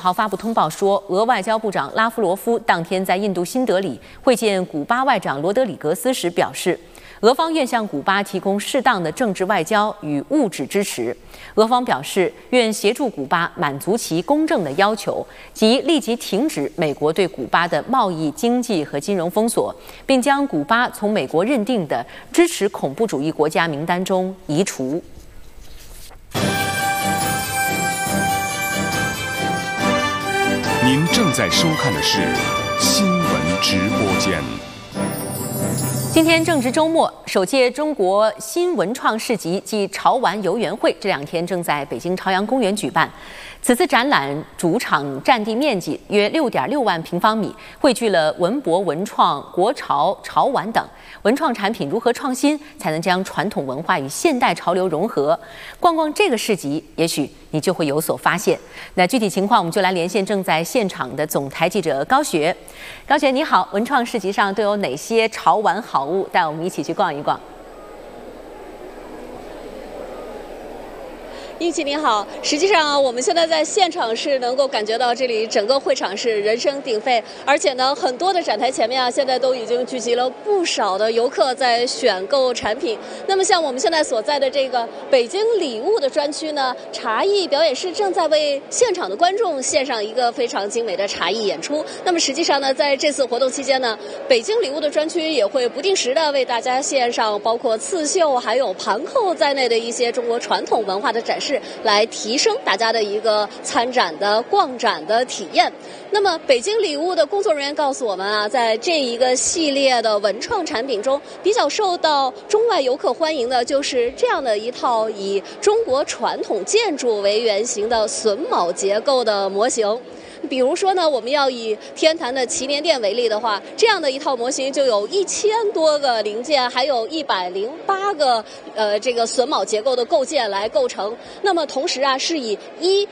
号发布通报说，俄外交部长拉夫罗夫当天在印度新德里会见古巴外长罗德里格斯时表示，俄方愿向古巴提供适当的政治外交与物质支持。俄方表示，愿协助古巴满足其公正的要求，即立即停止美国对古巴的贸易、经济和金融封锁，并将古巴从美国认定的支持恐怖主义国家名单中移除。 您正在收看的是新闻直播间。 今天正值周末，首届中国新文创市集暨潮玩游园会这2天正在北京朝阳公园举办。此次展览主场占地面积约6.6万平方米，汇聚了文博、文创、国潮、潮玩等文创产品。如何创新才能将传统文化与现代潮流融合？逛逛这个市集，也许你就会有所发现。那具体情况，我们就来连线正在现场的总台记者高学。高学你好，文创市集上都有哪些潮玩好物？带我们一起去逛一逛。 英奇你好，实际上我们现在在现场是能够感觉到这里整个会场是人声鼎沸，而且呢，很多的展台前面现在都已经聚集了不少的游客在选购产品。那么像我们现在所在的这个北京礼物的专区呢，茶艺表演师正在为现场的观众献上一个非常精美的茶艺演出。那么实际上呢，在这次活动期间呢，北京礼物的专区也会不定时的为大家献上包括刺绣还有盘扣在内的一些中国传统文化的展示，来提升大家的一个参展的逛展的体验。那么北京礼物的工作人员告诉我们啊，在这一个系列的文创产品中，比较受到中外游客欢迎的就是这样的一套以中国传统建筑为原型的榫卯结构的模型。比如说呢，我们要以天坛的祈年殿为例的话，这样的一套模型就有1000多个零件，还有108个这个榫卯结构的构件来构成。那么同时啊，是以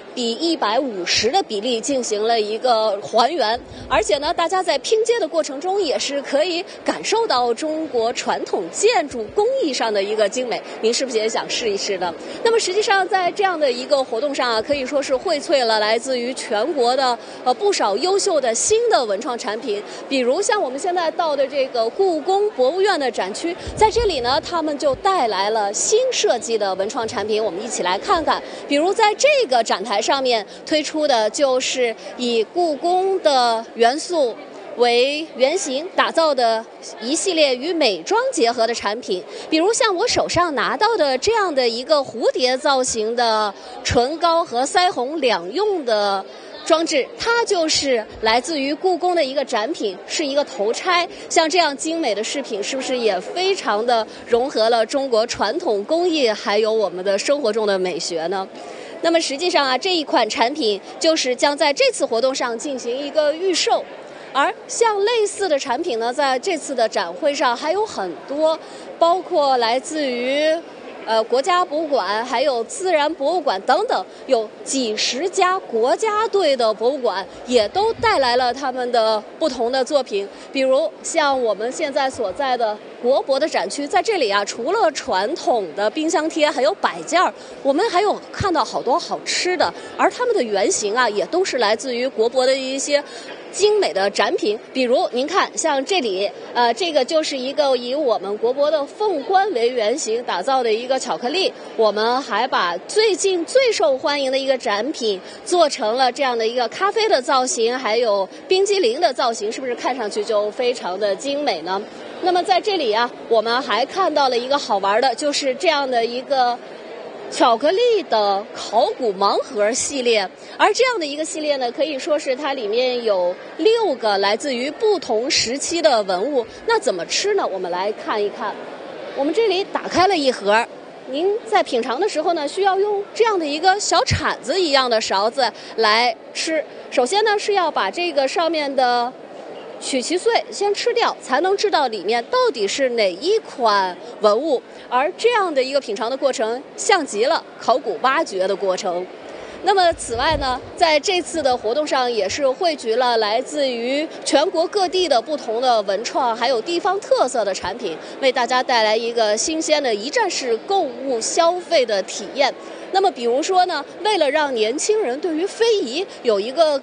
1:150的比例进行了一个还原，而且呢，大家在拼接的过程中也是可以感受到中国传统建筑工艺上的一个精美。您是不是也想试一试呢？那么实际上在这样的一个活动上啊，可以说是荟萃了来自于全国的不少优秀的新的文创产品。比如像我们现在到的这个故宫博物院的展区，在这里呢，他们就带来了新设计的文创产品，我们一起来看看。比如在这个展台上面推出的就是以故宫的元素为原型打造的一系列与美妆结合的产品，比如像我手上拿到的这样的一个蝴蝶造型的唇膏和腮红两用的装置，它就是来自于故宫的一个展品，是一个头钗。像这样精美的饰品，是不是也非常的融合了中国传统工艺还有我们的生活中的美学呢？那么实际上啊，这一款产品就是将在这次活动上进行一个预售。而像类似的产品呢，在这次的展会上还有很多，包括来自于国家博物馆，还有自然博物馆等等，有几十家国家队的博物馆也都带来了他们的不同的作品。比如像我们现在所在的国博的展区，在这里啊，除了传统的冰箱贴还有摆件，我们还有看到好多好吃的，而它们的原型啊，也都是来自于国博的一些精美的展品。比如您看，像这里这个就是一个以我们国博的凤冠为原型打造的一个巧克力。我们还把最近最受欢迎的一个展品做成了这样的一个咖啡的造型，还有冰激凌的造型，是不是看上去就非常的精美呢？那么在这里啊，我们还看到了一个好玩的，就是这样的一个巧克力的考古盲盒系列。而这样的一个系列呢，可以说是它里面有6个来自于不同时期的文物。那怎么吃呢？我们来看一看。我们这里打开了一盒，您在品尝的时候呢，需要用这样的一个小铲子一样的勺子来吃。首先呢，是要把这个上面的取其碎先吃掉，才能知道里面到底是哪一款文物。而这样的一个品尝的过程，像极了考古挖掘的过程。那么此外呢，在这次的活动上也是汇聚了来自于全国各地的不同的文创还有地方特色的产品，为大家带来一个新鲜的一站式购物消费的体验。那么比如说呢，为了让年轻人对于非遗有一个